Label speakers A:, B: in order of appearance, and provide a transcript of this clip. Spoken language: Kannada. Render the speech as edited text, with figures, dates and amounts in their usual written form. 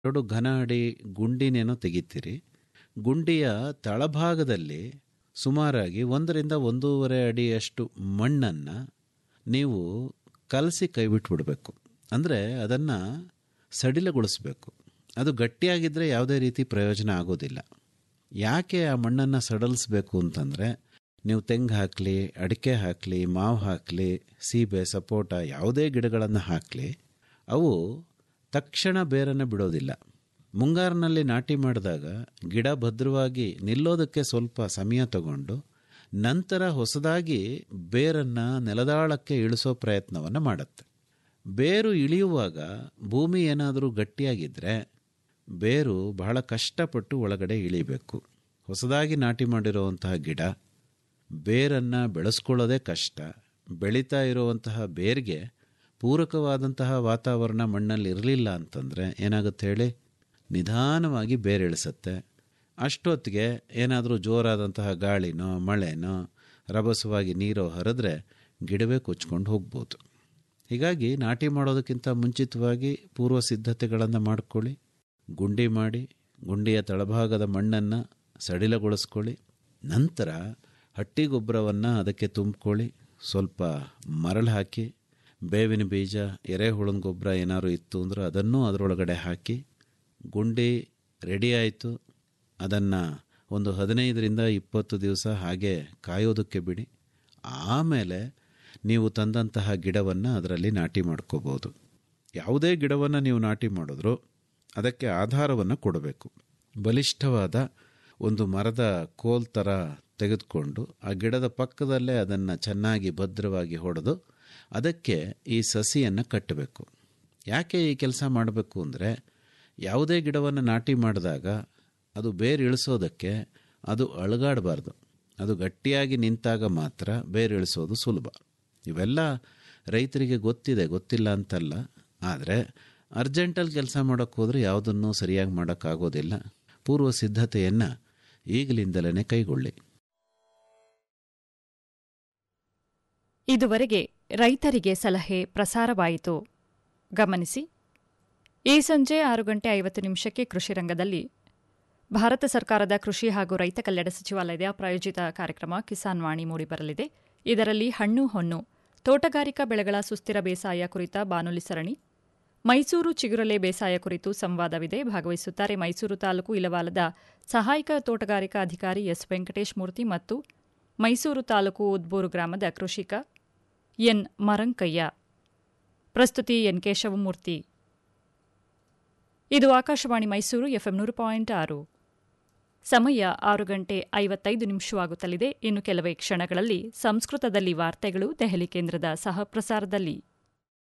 A: 2 ಘನ ಅಡಿ ಗುಂಡಿನೇನೋ ತೆಗಿತೀರಿ. ಗುಂಡಿಯ ತಳಭಾಗದಲ್ಲಿ ಸುಮಾರಾಗಿ 1ರಿಂದ 1.5 ಅಡಿಯಷ್ಟು ಮಣ್ಣನ್ನು ನೀವು ಕಲಸಿ ಕೈ ಬಿಟ್ಬಿಡ್ಬೇಕು. ಅಂದರೆ ಅದನ್ನು ಸಡಿಲಗೊಳಿಸ್ಬೇಕು. ಅದು ಗಟ್ಟಿಯಾಗಿದ್ದರೆ ಯಾವುದೇ ರೀತಿ ಪ್ರಯೋಜನ ಆಗೋದಿಲ್ಲ. ಯಾಕೆ ಆ ಮಣ್ಣನ್ನು ಸಡಲಿಸ್ಬೇಕು ಅಂತಂದರೆ, ನೀವು ತೆಂಗು ಹಾಕಲಿ, ಅಡಿಕೆ ಹಾಕಲಿ, ಮಾವು ಹಾಕಲಿ, ಸೀಬೆ, ಸಪೋಟ ಯಾವುದೇ ಗಿಡಗಳನ್ನು ಹಾಕಲಿ, ಅವು ತಕ್ಷಣ ಬೇರನ್ನು ಬಿಡೋದಿಲ್ಲ. ಮುಂಗಾರಿನಲ್ಲಿ ನಾಟಿ ಮಾಡಿದಾಗ ಗಿಡ ಭದ್ರವಾಗಿ ನಿಲ್ಲೋದಕ್ಕೆ ಸ್ವಲ್ಪ ಸಮಯ ತಗೊಂಡು ನಂತರ ಹೊಸದಾಗಿ ಬೇರನ್ನು ನೆಲದಾಳಕ್ಕೆ ಇಳಿಸೋ ಪ್ರಯತ್ನವನ್ನು ಮಾಡುತ್ತೆ. ಬೇರು ಇಳಿಯುವಾಗ ಭೂಮಿ ಏನಾದರೂ ಗಟ್ಟಿಯಾಗಿದ್ದರೆ ಬೇರು ಬಹಳ ಕಷ್ಟಪಟ್ಟು ಒಳಗಡೆ ಇಳಿಬೇಕು. ಹೊಸದಾಗಿ ನಾಟಿ ಮಾಡಿರುವಂತಹ ಗಿಡ ಬೇರನ್ನು ಬೆಳೆಸ್ಕೊಳ್ಳೋದೇ ಕಷ್ಟ. ಬೆಳೀತಾ ಇರುವಂತಹ ಬೇರಿಗೆ ಪೂರಕವಾದಂತಹ ವಾತಾವರಣ ಮಣ್ಣಲ್ಲಿ ಇರಲಿಲ್ಲ ಅಂತಂದರೆ ಏನಾಗುತ್ತೆ ಹೇಳಿ? ನಿಧಾನವಾಗಿ ಬೇರೆ ಇಳಿಸುತ್ತೆ. ಅಷ್ಟೊತ್ತಿಗೆ ಏನಾದರೂ ಜೋರಾದಂತಹ ಗಾಳಿನೋ ಮಳೆನೋ ರಭಸವಾಗಿ ನೀರೋ ಹರಿದ್ರೆ ಗಿಡವೇ ಕೊಚ್ಕೊಂಡು ಹೋಗ್ಬೋದು. ಹೀಗಾಗಿ ನಾಟಿ ಮಾಡೋದಕ್ಕಿಂತ ಮುಂಚಿತವಾಗಿ ಪೂರ್ವ ಸಿದ್ಧತೆಗಳನ್ನು ಮಾಡ್ಕೊಳ್ಳಿ. ಗುಂಡಿ ಮಾಡಿ, ಗುಂಡಿಯ ತಳಭಾಗದ ಮಣ್ಣನ್ನು ಸಡಿಲಗೊಳಿಸ್ಕೊಳ್ಳಿ. ನಂತರ ಹಟ್ಟಿ ಗೊಬ್ಬರವನ್ನು ಅದಕ್ಕೆ ತುಂಬಿಕೊಳ್ಳಿ. ಸ್ವಲ್ಪ ಮರಳು ಹಾಕಿ, ಬೇವಿನ ಬೀಜ, ಎರೆಹುಳಿನ ಗೊಬ್ಬರ ಏನಾದ್ರು ಇತ್ತು ಅಂದರೆ ಅದನ್ನು ಅದರೊಳಗಡೆ ಹಾಕಿ, ಗುಂಡಿ ರೆಡಿ ಆಯಿತು. ಅದನ್ನು ಒಂದು 15ರಿಂದ 20 ದಿವಸ ಹಾಗೆ ಕಾಯೋದಕ್ಕೆ ಬಿಡಿ. ಆಮೇಲೆ ನೀವು ತಂದಂತಹ ಗಿಡವನ್ನು ಅದರಲ್ಲಿ ನಾಟಿ ಮಾಡ್ಕೋಬೋದು. ಯಾವುದೇ ಗಿಡವನ್ನು ನೀವು ನಾಟಿ ಮಾಡಿದ್ರೂ ಅದಕ್ಕೆ ಆಧಾರವನ್ನು ಕೊಡಬೇಕು. ಬಲಿಷ್ಠವಾದ ಒಂದು ಮರದ ಕೋಲ್ ಥರ ತೆಗೆದುಕೊಂಡು ಆ ಗಿಡದ ಪಕ್ಕದಲ್ಲೇ ಅದನ್ನು ಚೆನ್ನಾಗಿ ಭದ್ರವಾಗಿ ಹೊಡೆದು ಅದಕ್ಕೆ ಈ ಸಸಿಯನ್ನು ಕಟ್ಟಬೇಕು. ಯಾಕೆ ಈ ಕೆಲಸ ಮಾಡಬೇಕು ಅಂದರೆ, ಯಾವುದೇ ಗಿಡವನ್ನು ನಾಟಿ ಮಾಡಿದಾಗ ಅದು ಬೇರು ಇಳಿಸೋದಕ್ಕೆ ಅದು ಅಲುಗಾಡಬಾರ್ದು. ಅದು ಗಟ್ಟಿಯಾಗಿ ನಿಂತಾಗ ಮಾತ್ರ ಬೇರು ಇಳಿಸೋದು ಸುಲಭ. ಇವೆಲ್ಲ ರೈತರಿಗೆ ಗೊತ್ತಿದೆ, ಗೊತ್ತಿಲ್ಲ ಅಂತಲ್ಲ. ಆದರೆ ಅರ್ಜೆಂಟಲ್ಲಿ ಕೆಲಸ ಮಾಡೋಕ್ಕೆ ಹೋದರೆ ಯಾವುದನ್ನು ಸರಿಯಾಗಿ ಮಾಡೋಕ್ಕಾಗೋದಿಲ್ಲ. ಪೂರ್ವ ಸಿದ್ಧತೆಯನ್ನು ಈಗಲಿಂದಲೇ ಕೈಗೊಳ್ಳಿ.
B: ಇದುವರೆಗೆ ರೈತರಿಗೆ ಸಲಹೆ ಪ್ರಸಾರವಾಯಿತು. ಗಮನಿಸಿ, ಈ ಸಂಜೆ 6:50 ಕೃಷಿ ರಂಗದಲ್ಲಿ ಭಾರತ ಸರ್ಕಾರದ ಕೃಷಿ ಹಾಗೂ ರೈತ ಕಲ್ಯಾಣ ಸಚಿವಾಲಯದ ಪ್ರಾಯೋಜಿತ ಕಾರ್ಯಕ್ರಮ ಕಿಸಾನ್ ವಾಣಿ ಮೂಡಿಬರಲಿದೆ. ಇದರಲ್ಲಿ ಹಣ್ಣು ಹೊನ್ನು ತೋಟಗಾರಿಕಾ ಬೆಳೆಗಳ ಸುಸ್ಥಿರ ಬೇಸಾಯ ಕುರಿತ ಬಾನುಲಿ ಸರಣಿ, ಮೈಸೂರು ಚಿಗುರಲೆ ಬೇಸಾಯ ಕುರಿತು ಸಂವಾದವಿದೆ. ಭಾಗವಹಿಸುತ್ತಾರೆ ಮೈಸೂರು ತಾಲೂಕು ಇಲವಾಲದ ಸಹಾಯಕ ತೋಟಗಾರಿಕಾ ಅಧಿಕಾರಿ ಎಸ್ ವೆಂಕಟೇಶ್ ಮೂರ್ತಿ ಮತ್ತು ಮೈಸೂರು ತಾಲೂಕು ಉದ್ಬೂರು ಗ್ರಾಮದ ಕೃಷಿಕ ಎನ್ ಮರಂಕಯ್ಯ. ಪ್ರಸ್ತುತಿ ಎನ್ ಕೇಶವಮೂರ್ತಿ. ಇದು ಆಕಾಶವಾಣಿ ಮೈಸೂರು ಎಫ್ಎಂ 100.6. ಸಮಯ 6:55 ಇನ್ನು ಕೆಲವೇ ಕ್ಷಣಗಳಲ್ಲಿ ಸಂಸ್ಕೃತದಲ್ಲಿ ವಾರ್ತೆಗಳು ದೆಹಲಿ ಕೇಂದ್ರದ ಸಹ ಪ್ರಸಾರದಲ್ಲಿ.